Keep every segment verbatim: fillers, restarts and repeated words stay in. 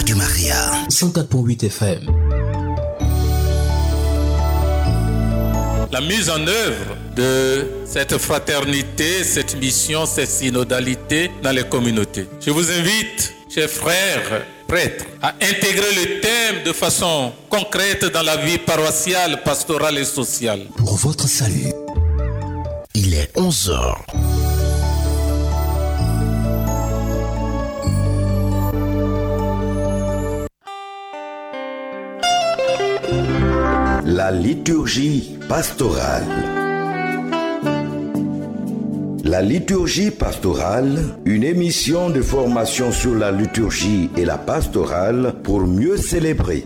Radio Maria. cent quatre virgule huit F M. La mise en œuvre de cette fraternité, cette mission, cette synodalité dans les communautés. Je vous invite, chers frères prêtres, à intégrer le thème de façon concrète dans la vie paroissiale, pastorale et sociale. Pour votre salut, il est onze heures. La liturgie pastorale. La liturgie pastorale, une émission de formation sur la liturgie et la pastorale pour mieux célébrer.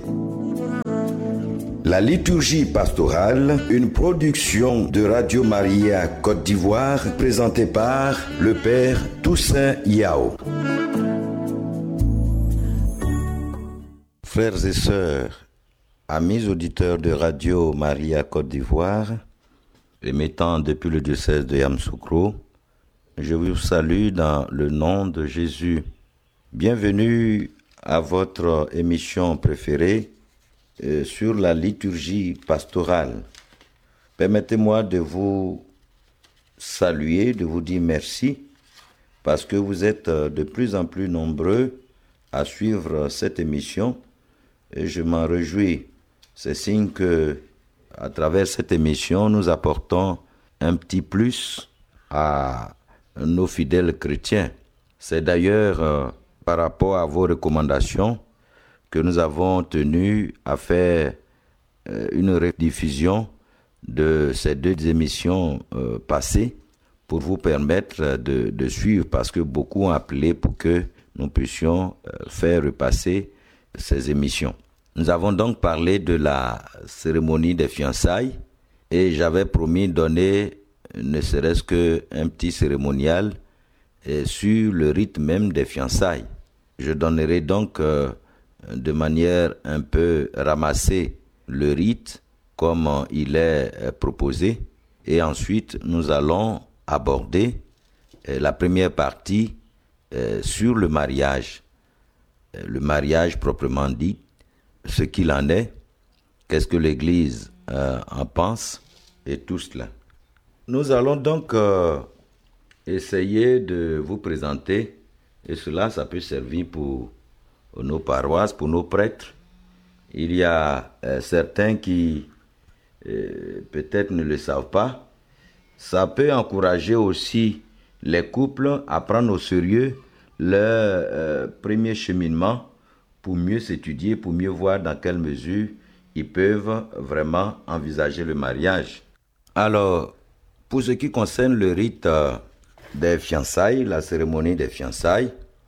La liturgie pastorale, une production de Radio Maria Côte d'Ivoire, présentée par le Père Toussaint Yao. Frères et sœurs, amis auditeurs de Radio Maria Côte d'Ivoire, émettant depuis le diocèse de Yamoussoukro, je vous salue dans le nom de Jésus. Bienvenue à votre émission préférée euh, sur la liturgie pastorale. Permettez-moi de vous saluer, de vous dire merci, parce que vous êtes de plus en plus nombreux à suivre cette émission et je m'en réjouis. C'est signe que, à travers cette émission, nous apportons un petit plus à nos fidèles chrétiens. C'est d'ailleurs euh, par rapport à vos recommandations que nous avons tenu à faire euh, une rediffusion de ces deux émissions euh, passées pour vous permettre de, de suivre, parce que beaucoup ont appelé pour que nous puissions euh, faire repasser ces émissions. Nous avons donc parlé de la cérémonie des fiançailles et j'avais promis de donner ne serait-ce qu'un petit cérémonial sur le rite même des fiançailles. Je donnerai donc euh, de manière un peu ramassée le rite comme il est euh, proposé et ensuite nous allons aborder euh, la première partie euh, sur le mariage. Euh, le mariage proprement dit, ce qu'il en est, qu'est-ce que l'Église euh, en pense et tout cela. Nous allons donc euh, essayer de vous présenter, et cela, ça peut servir pour nos paroisses, pour nos prêtres. Il y a euh, certains qui euh, peut-être ne le savent pas. Ça peut encourager aussi les couples à prendre au sérieux leur euh, premier cheminement pour mieux s'étudier, pour mieux voir dans quelle mesure ils peuvent vraiment envisager le mariage. Alors, pour ce qui concerne le rite des fiançailles, la cérémonie des fiançailles,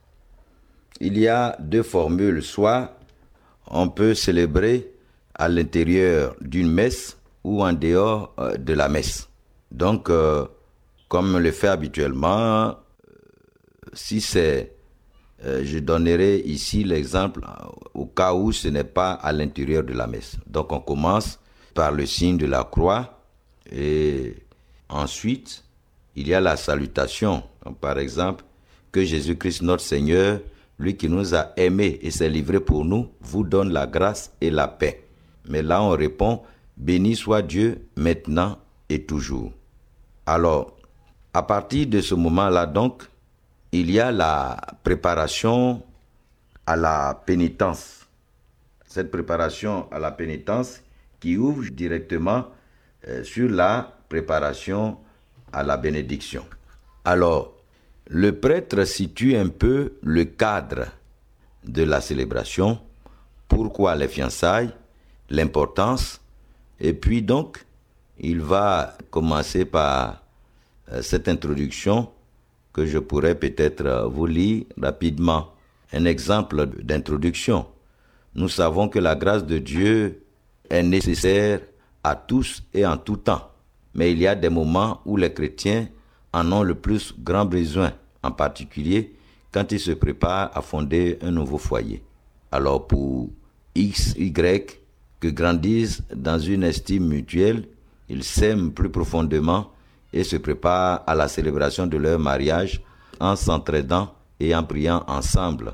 il y a deux formules. Soit on peut célébrer à l'intérieur d'une messe ou en dehors de la messe. Donc, euh, comme on le fait habituellement, si c'est Euh, je donnerai ici l'exemple au cas où ce n'est pas à l'intérieur de la messe. Donc on commence par le signe de la croix et ensuite il y a la salutation. Donc, par exemple, que Jésus-Christ notre Seigneur, lui qui nous a aimés et s'est livré pour nous, vous donne la grâce et la paix. Mais là on répond, béni soit Dieu maintenant et toujours. Alors, à partir de ce moment-là donc, il y a la préparation à la pénitence. Cette préparation à la pénitence qui ouvre directement euh, sur la préparation à la bénédiction. Alors, le prêtre situe un peu le cadre de la célébration, pourquoi les fiançailles, l'importance, et puis donc, il va commencer par euh, cette introduction que je pourrais peut-être vous lire rapidement. Un exemple d'introduction. Nous savons que la grâce de Dieu est nécessaire à tous et en tout temps. Mais il y a des moments où les chrétiens en ont le plus grand besoin, en particulier quand ils se préparent à fonder un nouveau foyer. Alors pour X, Y, que grandissent dans une estime mutuelle, ils s'aiment plus profondément et se préparent à la célébration de leur mariage en s'entraidant et en priant ensemble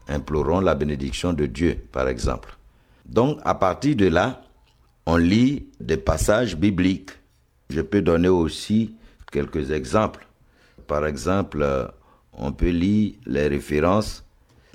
implorons la bénédiction de Dieu, par exemple. Donc, à partir de là, on lit des passages bibliques. Je peux donner aussi quelques exemples. Par exemple, on peut lire les références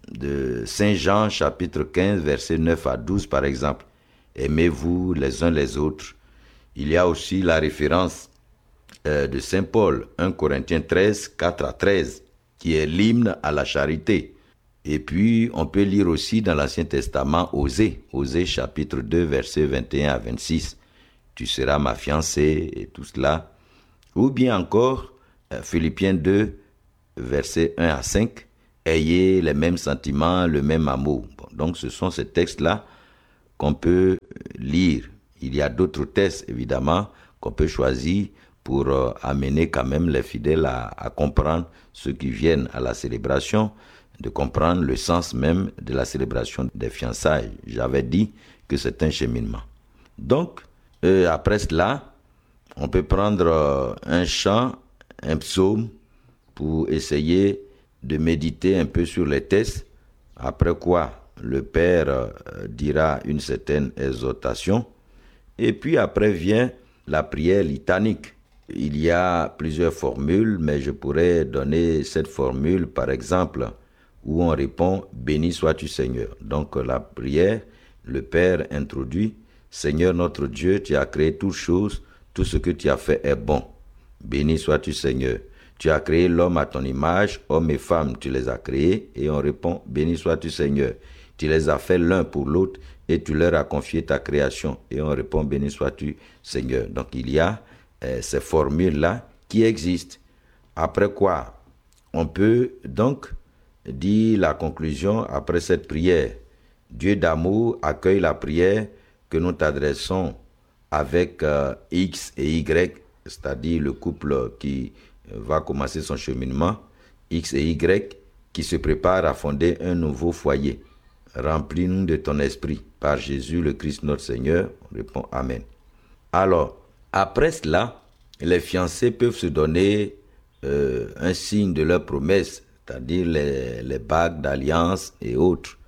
de Saint Jean, chapitre quinze, versets neuf à douze, par exemple. Aimez-vous les uns les autres. Il y a aussi la référence euh, de Saint Paul, premier Corinthiens treize, quatre à treize, qui est l'hymne à la charité. Et puis, on peut lire aussi dans l'Ancien Testament Osée, Osée chapitre deux, versets vingt et un à vingt-six. Tu seras ma fiancée et tout cela. Ou bien encore, euh, Philippiens deux, versets un à cinq. Ayez les mêmes sentiments, le même amour. Bon, donc, ce sont ces textes-là qu'on peut lire. Il y a d'autres textes, évidemment, qu'on peut choisir pour euh, amener quand même les fidèles à, à comprendre ceux qui viennent à la célébration, de comprendre le sens même de la célébration des fiançailles. J'avais dit que c'est un cheminement. Donc, euh, après cela, on peut prendre euh, un chant, un psaume, pour essayer de méditer un peu sur les textes, après quoi le Père euh, dira une certaine exhortation, et puis après vient la prière litanique. Il y a plusieurs formules, mais je pourrais donner cette formule, par exemple, où on répond « Béni sois-tu Seigneur ». Donc la prière, le Père introduit « Seigneur notre Dieu, tu as créé toutes choses, tout ce que tu as fait est bon. Béni sois-tu Seigneur. Tu as créé l'homme à ton image, homme et femme, tu les as créés. » Et on répond « Béni sois-tu Seigneur. Tu les as fait l'un pour l'autre et tu leur as confié ta création. » Et on répond « Béni sois-tu Seigneur. » Donc il y a euh, ces formules-là qui existent. Après quoi, on peut donc dire la conclusion après cette prière. Dieu d'amour accueille la prière que nous t'adressons avec euh, X et Y, c'est-à-dire le couple qui va commencer son cheminement, X et Y, qui se prépare à fonder un nouveau foyer. Remplis-nous de ton esprit, par Jésus le Christ notre Seigneur. On répond Amen. Alors, après cela, les fiancés peuvent se donner euh, un signe de leur promesse, c'est-à-dire les, les bagues d'alliance et autres.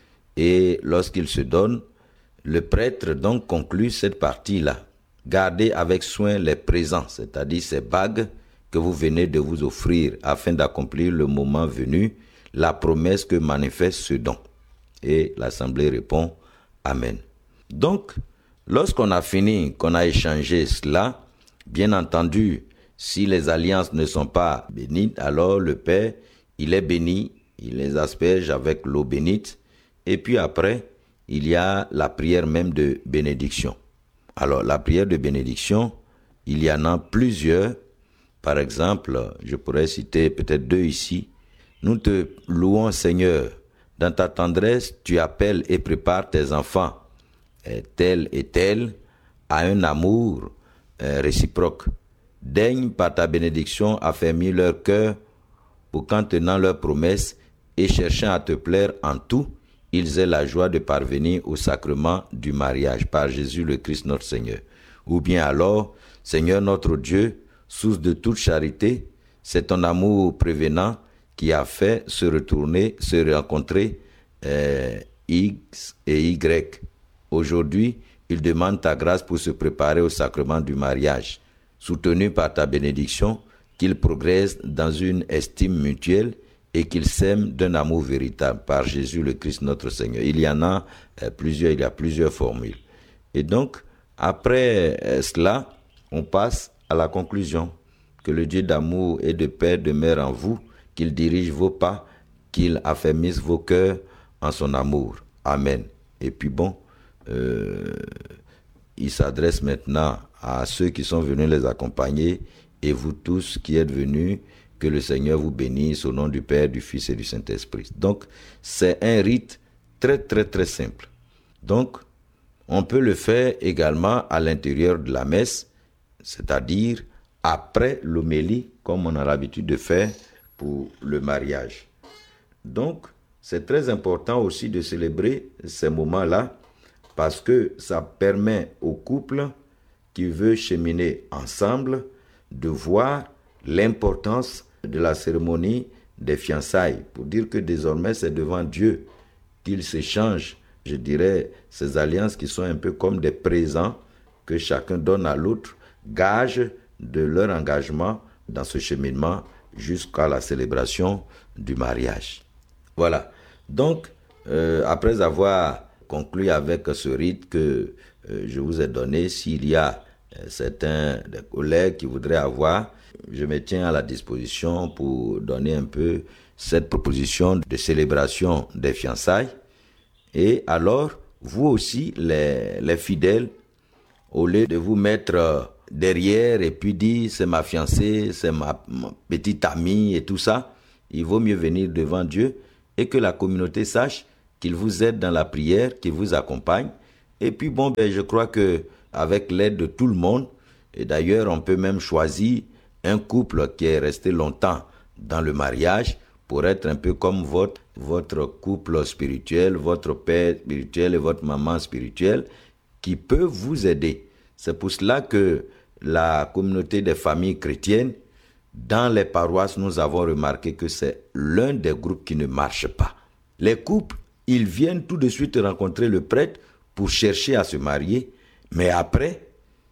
Et lorsqu'ils se donnent, le prêtre donc conclut cette partie-là. Gardez avec soin les présents, c'est-à-dire ces bagues que vous venez de vous offrir afin d'accomplir le moment venu, la promesse que manifeste ce don. Et l'assemblée répond Amen. Donc, lorsqu'on a fini, qu'on a échangé cela, bien entendu, si les alliances ne sont pas bénites, alors le Père, il est béni, il les asperge avec l'eau bénite, et puis après, il y a la prière même de bénédiction. Alors, la prière de bénédiction, il y en a plusieurs. Par exemple, je pourrais citer peut-être deux ici. Nous te louons, Seigneur. Dans ta tendresse, tu appelles et prépares tes enfants, tel et tel, à un amour réciproque. Daigne par ta bénédiction affermir leur cœur pour qu'en tenant leurs promesses et cherchant à te plaire en tout, ils aient la joie de parvenir au sacrement du mariage par Jésus le Christ notre Seigneur. Ou bien alors, Seigneur notre Dieu, source de toute charité, c'est ton amour prévenant qui a fait se retourner, se rencontrer euh, X et Y. Aujourd'hui, ils demandent ta grâce pour se préparer au sacrement du mariage. Soutenu par ta bénédiction, qu'ils progressent dans une estime mutuelle et qu'ils s'aiment d'un amour véritable par Jésus le Christ notre Seigneur. Il y en a euh, plusieurs, il y a plusieurs formules. Et donc, après euh, cela, on passe à la conclusion. Que le Dieu d'amour et de paix demeure en vous, qu'il dirige vos pas, qu'il affermisse vos cœurs en son amour. Amen. Et puis bon, euh, il s'adresse maintenant à ceux qui sont venus les accompagner et vous tous qui êtes venus, que le Seigneur vous bénisse au nom du Père, du Fils et du Saint-Esprit. Donc, c'est un rite très, très, très simple. Donc, on peut le faire également à l'intérieur de la messe, c'est-à-dire après l'homélie, comme on a l'habitude de faire pour le mariage. Donc, c'est très important aussi de célébrer ces moments-là parce que ça permet au couple qui veut cheminer ensemble de voir l'importance de la cérémonie des fiançailles, pour dire que désormais c'est devant Dieu qu'ils s'échangent, je dirais, ces alliances qui sont un peu comme des présents que chacun donne à l'autre, gage de leur engagement dans ce cheminement jusqu'à la célébration du mariage. Voilà. Donc, euh, après avoir conclu avec ce rite que euh, je vous ai donné, s'il y a euh, certains des collègues qui voudraient avoir, je me tiens à la disposition pour donner un peu cette proposition de célébration des fiançailles. Et alors, vous aussi, les, les fidèles, au lieu de vous mettre derrière et puis dire c'est ma fiancée, c'est ma, ma petite amie et tout ça, il vaut mieux venir devant Dieu et que la communauté sache qu'il vous aide dans la prière, qu'il vous accompagne. Et puis bon, ben, je crois qu'avec l'aide de tout le monde, et d'ailleurs on peut même choisir un couple qui est resté longtemps dans le mariage pour être un peu comme votre, votre couple spirituel, votre père spirituel et votre maman spirituelle qui peut vous aider. C'est pour cela que la communauté des familles chrétiennes, dans les paroisses, nous avons remarqué que c'est l'un des groupes qui ne marche pas. Les couples, ils viennent tout de suite rencontrer le prêtre pour chercher à se marier, mais après,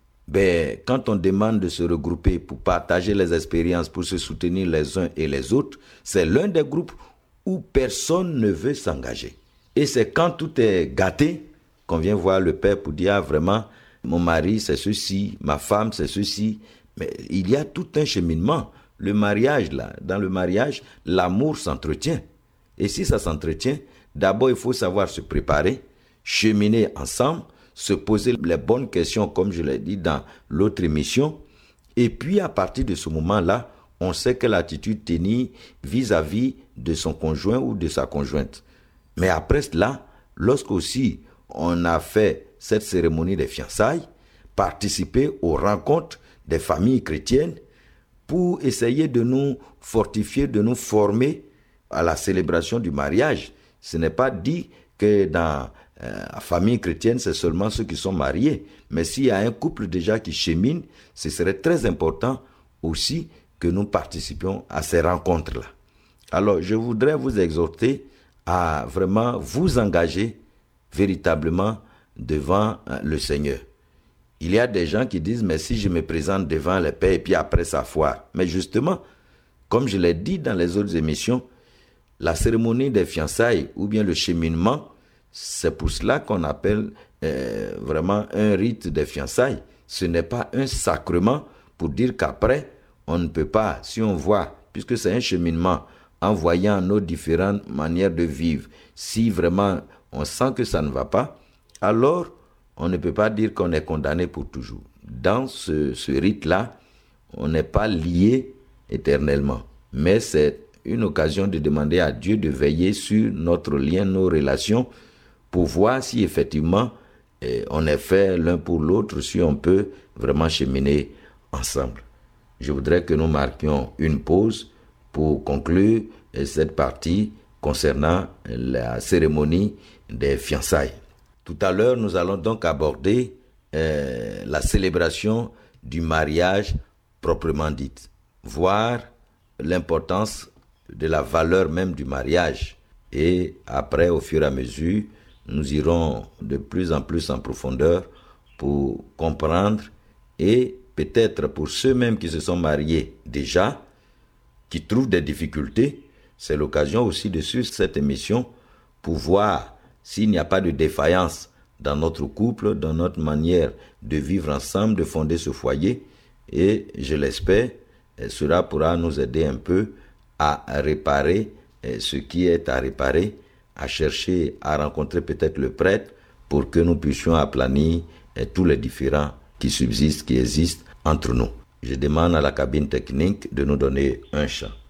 ben, quand on demande de se regrouper pour partager les expériences, pour se soutenir les uns et les autres, c'est l'un des groupes où personne ne veut s'engager. Et c'est quand tout est gâté qu'on vient voir le père pour dire ah, vraiment, mon mari c'est ceci, ma femme c'est ceci. Mais il y a tout un cheminement. Le mariage, là, dans le mariage, l'amour s'entretient. Et si ça s'entretient, d'abord il faut savoir se préparer, cheminer ensemble, se poser les bonnes questions, comme je l'ai dit dans l'autre émission. Et puis, à partir de ce moment-là, on sait quelle attitude tenir vis-à-vis de son conjoint ou de sa conjointe. Mais après cela, lorsqu'aussi on a fait cette cérémonie des fiançailles, participer aux rencontres des familles chrétiennes pour essayer de nous fortifier, de nous former à la célébration du mariage. Ce n'est pas dit que dans euh, la famille chrétienne, c'est seulement ceux qui sont mariés. Mais s'il y a un couple déjà qui chemine, ce serait très important aussi que nous participions à ces rencontres-là. Alors, je voudrais vous exhorter à vraiment vous engager véritablement devant euh, le Seigneur. Il y a des gens qui disent, mais si je me présente devant le Père et puis après ça foire. Mais justement, comme je l'ai dit dans les autres émissions, la cérémonie des fiançailles ou bien le cheminement, c'est pour cela qu'on appelle euh, vraiment un rite des fiançailles. Ce n'est pas un sacrement pour dire qu'après, on ne peut pas, si on voit, puisque c'est un cheminement, en voyant nos différentes manières de vivre, si vraiment on sent que ça ne va pas, alors on ne peut pas dire qu'on est condamné pour toujours. Dans ce, ce rite-là, on n'est pas lié éternellement, mais c'est une occasion de demander à Dieu de veiller sur notre lien, nos relations, pour voir si effectivement eh, on est fait l'un pour l'autre, si on peut vraiment cheminer ensemble. Je voudrais que nous marquions une pause pour conclure eh, cette partie concernant la cérémonie des fiançailles. Tout à l'heure, nous allons donc aborder eh, la célébration du mariage proprement dite, voir l'importance de la valeur même du mariage. Et après, au fur et à mesure, nous irons de plus en plus en profondeur pour comprendre et peut-être pour ceux-mêmes qui se sont mariés déjà, qui trouvent des difficultés, c'est l'occasion aussi de suivre cette émission pour voir s'il n'y a pas de défaillance dans notre couple, dans notre manière de vivre ensemble, de fonder ce foyer. Et je l'espère, cela pourra nous aider un peu à réparer ce qui est à réparer, à chercher à rencontrer peut-être le prêtre pour que nous puissions aplanir tous les différends qui subsistent, qui existent entre nous. Je demande à la cabine technique de nous donner un chant.